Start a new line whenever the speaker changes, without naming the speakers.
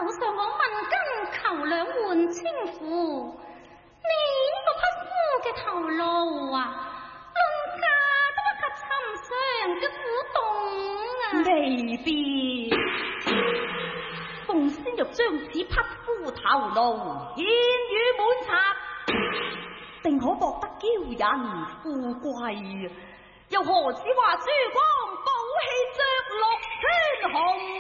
上我問金求兩換清婦，你呢個匹夫嘅頭顱啊，論價都不及尋常嘅古董啊！
未必，鳳仙若將此匹夫頭顱獻與滿賊，定可博得驕人富貴，又何止話珠光寶氣着落天虹？